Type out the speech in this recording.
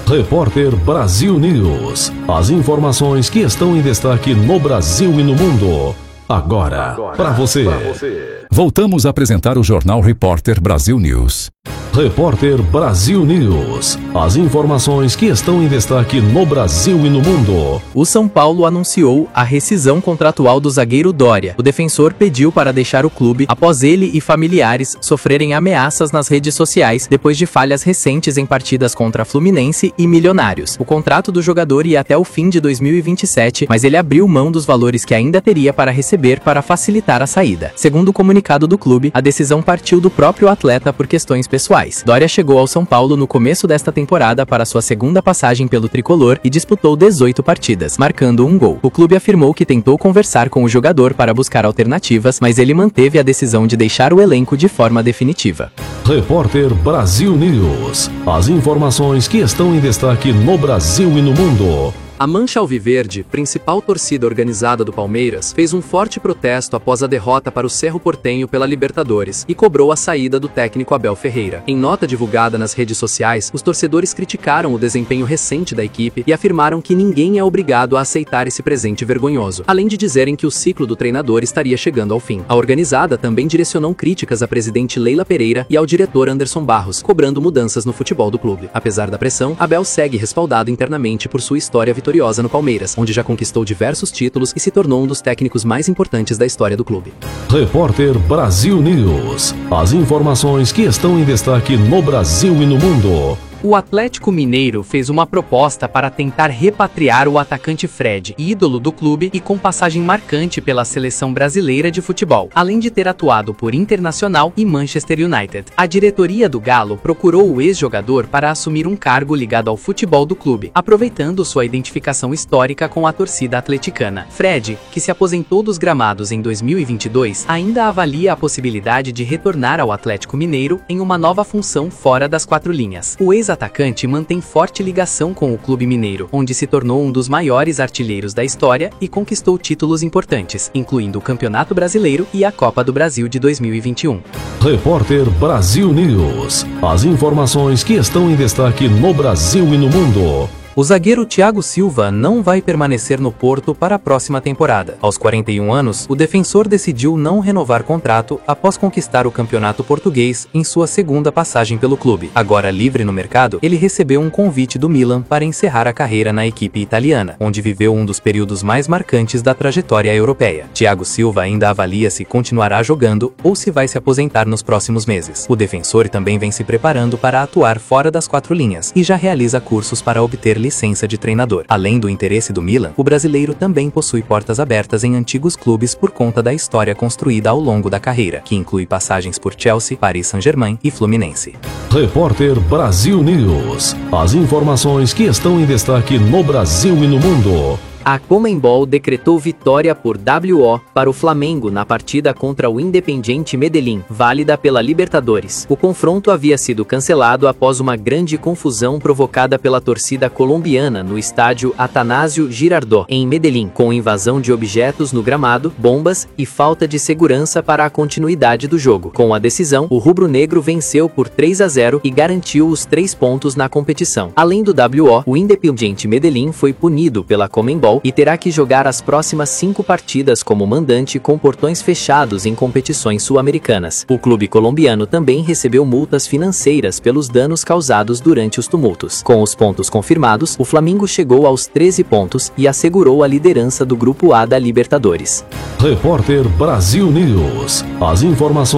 Repórter Brasil News. As informações que estão em destaque no Brasil e no mundo. Agora para você. Voltamos a apresentar o Jornal Repórter Brasil News. Repórter Brasil News. As informações que estão em destaque no Brasil e no mundo. O São Paulo anunciou a rescisão contratual do zagueiro Dória. O defensor pediu para deixar o clube após ele e familiares sofrerem ameaças nas redes sociais depois de falhas recentes em partidas contra Fluminense e Milionários. O contrato do jogador ia até o fim de 2027, mas ele abriu mão dos valores que ainda teria para receber para facilitar a saída. Segundo o comunicado do clube, a decisão partiu do próprio atleta por questões pessoais. Dória chegou ao São Paulo no começo desta temporada para sua segunda passagem pelo tricolor e disputou 18 partidas, marcando um gol. O clube afirmou que tentou conversar com o jogador para buscar alternativas, mas ele manteve a decisão de deixar o elenco de forma definitiva. Repórter Brasil News. As informações que estão em destaque no Brasil e no mundo. A Mancha Alviverde, principal torcida organizada do Palmeiras, fez um forte protesto após a derrota para o Cerro Porteño pela Libertadores e cobrou a saída do técnico Abel Ferreira. Em nota divulgada nas redes sociais, os torcedores criticaram o desempenho recente da equipe e afirmaram que ninguém é obrigado a aceitar esse presente vergonhoso, além de dizerem que o ciclo do treinador estaria chegando ao fim. A organizada também direcionou críticas à presidente Leila Pereira e ao diretor Anderson Barros, cobrando mudanças no futebol do clube. Apesar da pressão, Abel segue respaldado internamente por sua história vitoriosa no Palmeiras, onde já conquistou diversos títulos e se tornou um dos técnicos mais importantes da história do clube. Repórter Brasil News. As informações que estão em destaque no Brasil e no mundo. O Atlético Mineiro fez uma proposta para tentar repatriar o atacante Fred, ídolo do clube e com passagem marcante pela seleção brasileira de futebol, além de ter atuado por Internacional e Manchester United. A diretoria do Galo procurou o ex-jogador para assumir um cargo ligado ao futebol do clube, aproveitando sua identificação histórica com a torcida atleticana. Fred, que se aposentou dos gramados em 2022, ainda avalia a possibilidade de retornar ao Atlético Mineiro em uma nova função fora das quatro linhas. O ex-atacante mantém forte ligação com o clube mineiro, onde se tornou um dos maiores artilheiros da história e conquistou títulos importantes, incluindo o Campeonato Brasileiro e a Copa do Brasil de 2021. Repórter Brasil News. As informações que estão em destaque no Brasil e no mundo. O zagueiro Thiago Silva não vai permanecer no Porto para a próxima temporada. Aos 41 anos, o defensor decidiu não renovar contrato após conquistar o campeonato português em sua segunda passagem pelo clube. Agora livre no mercado, ele recebeu um convite do Milan para encerrar a carreira na equipe italiana, onde viveu um dos períodos mais marcantes da trajetória europeia. Thiago Silva ainda avalia se continuará jogando ou se vai se aposentar nos próximos meses. O defensor também vem se preparando para atuar fora das quatro linhas e já realiza cursos para obter licença de treinador. Além do interesse do Milan, o brasileiro também possui portas abertas em antigos clubes por conta da história construída ao longo da carreira, que inclui passagens por Chelsea, Paris Saint-Germain e Fluminense. Repórter Brasil News. As informações que estão em destaque no Brasil e no mundo. A Conmebol decretou vitória por WO para o Flamengo na partida contra o Independiente Medellín, válida pela Libertadores. O confronto havia sido cancelado após uma grande confusão provocada pela torcida colombiana no estádio Atanásio Girardot, em Medellín, com invasão de objetos no gramado, bombas e falta de segurança para a continuidade do jogo. Com a decisão, o rubro-negro venceu por 3-0 e garantiu os 3 pontos na competição. Além do WO, o Independiente Medellín foi punido pela Conmebol e terá que jogar as próximas 5 partidas como mandante com portões fechados em competições sul-americanas. O clube colombiano também recebeu multas financeiras pelos danos causados durante os tumultos. Com os pontos confirmados, o Flamengo chegou aos 13 pontos e assegurou a liderança do Grupo A da Libertadores. Repórter Brasil News. As informações